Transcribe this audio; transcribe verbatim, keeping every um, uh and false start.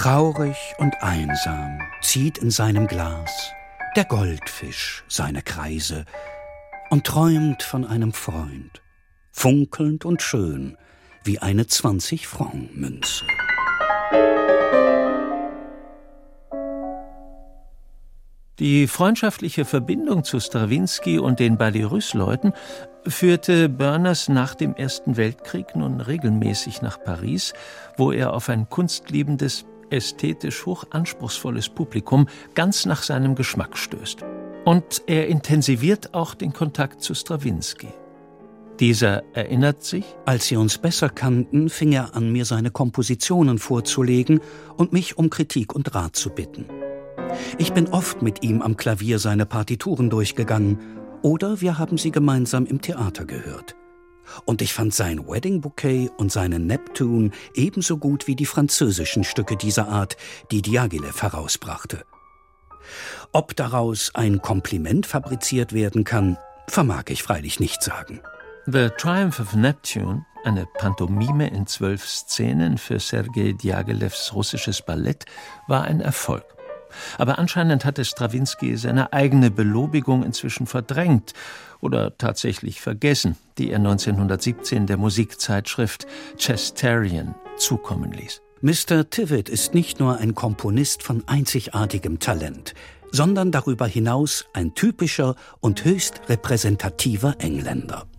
Traurig und einsam zieht in seinem Glas der Goldfisch seine Kreise und träumt von einem Freund, funkelnd und schön wie eine zwanzig-Franc-Münze. Die freundschaftliche Verbindung zu Strawinski und den Ballyrus-Leuten führte Berners nach dem Ersten Weltkrieg nun regelmäßig nach Paris, wo er auf ein kunstliebendes, ästhetisch hochanspruchsvolles Publikum ganz nach seinem Geschmack stößt. Und er intensiviert auch den Kontakt zu Strawinski. Dieser erinnert sich: Als wir uns besser kannten, fing er an, mir seine Kompositionen vorzulegen und mich um Kritik und Rat zu bitten. Ich bin oft mit ihm am Klavier seine Partituren durchgegangen oder wir haben sie gemeinsam im Theater gehört. Und ich fand sein Wedding Bouquet und seinen Neptune ebenso gut wie die französischen Stücke dieser Art, die Diaghilev herausbrachte. Ob daraus ein Kompliment fabriziert werden kann, vermag ich freilich nicht sagen. The Triumph of Neptune, eine Pantomime in zwölf Szenen für Sergei Diaghilevs russisches Ballett, war ein Erfolg. Aber anscheinend hatte Strawinski seine eigene Belobigung inzwischen verdrängt oder tatsächlich vergessen, die er neunzehnhundertsiebzehn der Musikzeitschrift Chesterian zukommen ließ. Mister Tivett ist nicht nur ein Komponist von einzigartigem Talent, sondern darüber hinaus ein typischer und höchst repräsentativer Engländer.